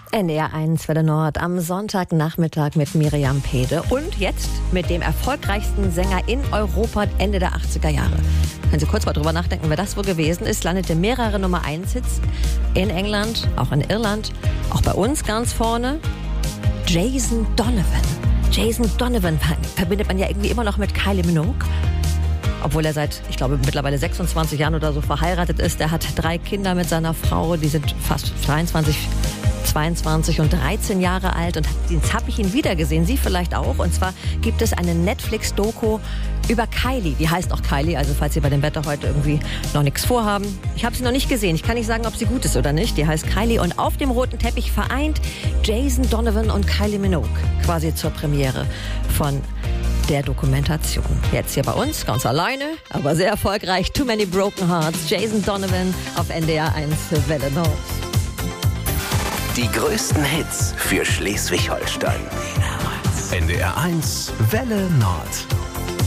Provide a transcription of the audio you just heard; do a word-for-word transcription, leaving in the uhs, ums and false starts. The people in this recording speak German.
N D R eins Welle Nord am Sonntagnachmittag mit Miriam Pede und jetzt mit dem erfolgreichsten Sänger in Europa Ende der achtziger Jahre. Wenn Sie kurz mal drüber nachdenken, wer das wohl gewesen ist, landete mehrere Nummer eins Hits in England, auch in Irland, auch bei uns ganz vorne. Jason Donovan. Jason Donovan verbindet man ja irgendwie immer noch mit Kylie Minogue. Obwohl er seit, ich glaube, mittlerweile sechsundzwanzig Jahren oder so verheiratet ist. Er hat drei Kinder mit seiner Frau, die sind fast dreiundzwanzig, zweiundzwanzig und dreizehn Jahre alt. Und jetzt habe ich ihn wieder gesehen, Sie vielleicht auch. Und zwar gibt es eine Netflix-Doku über Kylie. Die heißt auch Kylie, also falls Sie bei dem Wetter heute irgendwie noch nichts vorhaben. Ich habe sie noch nicht gesehen. Ich kann nicht sagen, ob sie gut ist oder nicht. Die heißt Kylie. Und auf dem roten Teppich vereint Jason Donovan und Kylie Minogue quasi zur Premiere von der Dokumentation. Jetzt hier bei uns, ganz alleine, aber sehr erfolgreich. Too Many Broken Hearts. Jason Donovan auf N D R eins Welle Nord. Die größten Hits für Schleswig-Holstein. N D R eins Welle Nord.